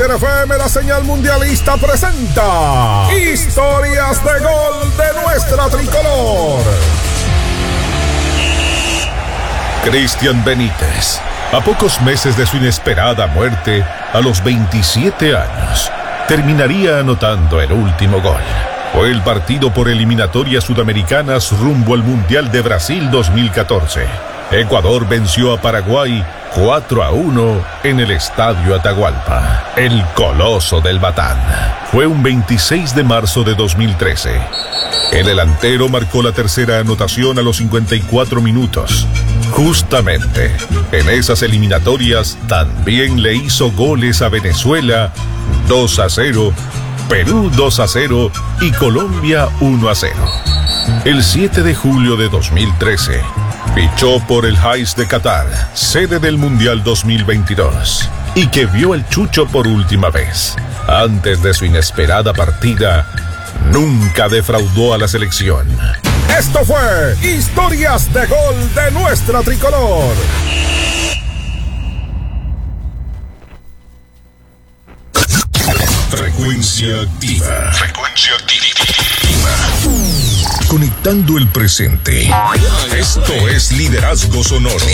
Placer FM, la señal mundialista, presenta Historias de Gol de nuestra tricolor. Cristian Benítez, a pocos meses de su inesperada muerte, a los 27 años, terminaría anotando el último gol. Fue el partido por eliminatorias sudamericanas rumbo al Mundial de Brasil 2014. Ecuador venció a Paraguay 4-1 en el Estadio Atahualpa, el Coloso del Batán. Fue un 26 de marzo de 2013. El delantero marcó la tercera anotación a los 54 minutos. Justamente en esas eliminatorias también le hizo goles a Venezuela 2-0, Perú 2-0 y Colombia 1-0. El 7 de julio de 2013, fichó por el Jais de Qatar, sede del Mundial 2022, y que vio el Chucho por última vez. Antes de su inesperada partida, nunca defraudó a la selección. Esto fue Historias de Gol de nuestra tricolor. Frecuencia activa. Frecuencia activa. Conectando el presente. Esto es Liderazgo Sonoro.